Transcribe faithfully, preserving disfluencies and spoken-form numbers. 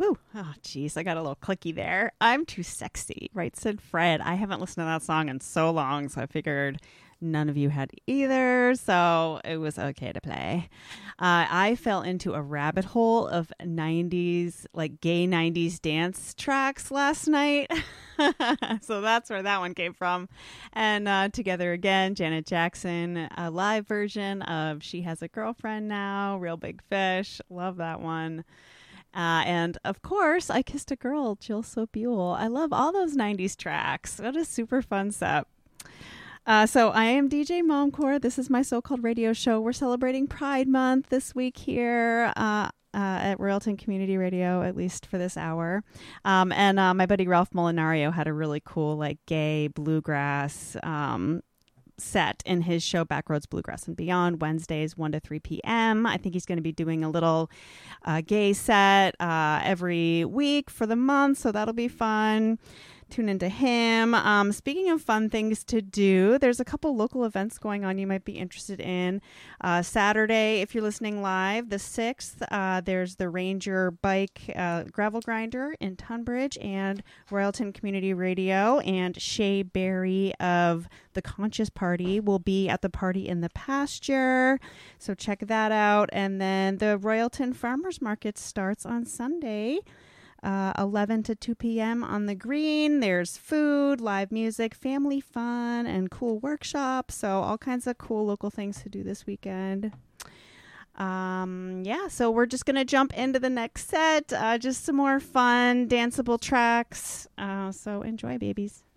Whew. Oh, geez. I got a little clicky there. I'm Too Sexy, right? Sid Fred. I haven't listened to that song in so long, so I figured none of you had either, so it was okay to play. Uh, I fell into a rabbit hole of nineties, like gay nineties dance tracks last night. So that's where that one came from. And uh, Together Again, Janet Jackson, a live version of She Has a Girlfriend Now, Real Big Fish. Love that one. Uh, and of course, I Kissed a Girl, Jill Soapule. I love all those nineties tracks. What a super fun set. Uh, so I am D J Momcore. This is my so-called radio show. We're celebrating Pride Month this week here uh, uh, at Royalton Community Radio, at least for this hour. Um, and uh, my buddy Ralph Molinario had a really cool, like, gay bluegrass um set in his show Backroads Bluegrass and Beyond, Wednesdays one to three p.m. I think he's going to be doing a little uh, gay set uh, every week for the month, so that'll be fun. Tune into him. Um, speaking of fun things to do, there's a couple local events going on you might be interested in. Uh, Saturday, if you're listening live, the sixth, uh, there's the Ranger Bike uh, Gravel Grinder in Tunbridge and Royalton Community Radio, and Shay Berry of the Conscious Party will be at the Party in the Pasture, so check that out. And then the Royalton Farmers Market starts on Sunday, Uh, eleven to two p.m. on the green. There's food, live music, family fun, and cool workshops. So all kinds of cool local things to do this weekend. Um, yeah, so we're just going to jump into the next set. Uh, just some more fun, danceable tracks. Uh, so enjoy, babies.